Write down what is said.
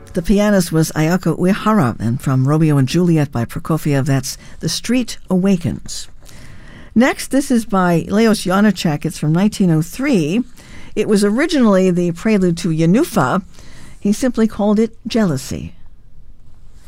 The pianist was Ayako Uehara, and from Romeo and Juliet by Prokofiev, that's The Street Awakens. Next, this is by Leos Janáček. It's from 1903. It was originally the prelude to Jenůfa. He simply called it Jealousy.